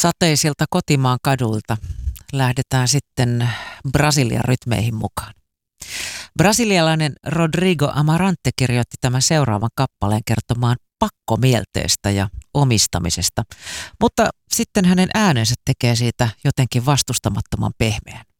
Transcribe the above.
Sateisilta kotimaan kadulta lähdetään sitten Brasilian rytmeihin mukaan. Brasilialainen Rodrigo Amarante kirjoitti tämän seuraavan kappaleen kertomaan pakkomielteestä ja omistamisesta, mutta sitten hänen äänensä tekee siitä jotenkin vastustamattoman pehmeän.